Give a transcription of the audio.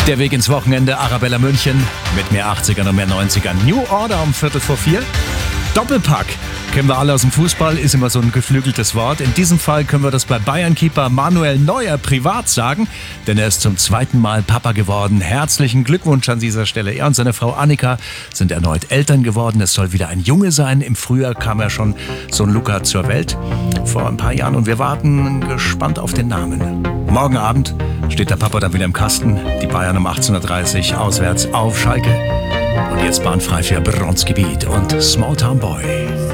Der Weg ins Wochenende, Arabella München mit mehr 80ern und mehr 90ern. New Order um 3:45. Doppelpack. Kennen wir alle aus dem Fußball, ist immer so ein geflügeltes Wort. In diesem Fall können wir das bei Bayern-Keeper Manuel Neuer privat sagen, denn er ist zum zweiten Mal Papa geworden. Herzlichen Glückwunsch an dieser Stelle. Er und seine Frau Annika sind erneut Eltern geworden. Es soll wieder ein Junge sein. Im Frühjahr kam ja schon Sohn Luca zur Welt, vor ein paar Jahren. Und wir warten gespannt auf den Namen. Morgen Abend steht der Papa dann wieder im Kasten. Die Bayern um 18:30 Uhr auswärts auf Schalke. Und jetzt bahnfrei für Bronzgebiet und Small Town Boy.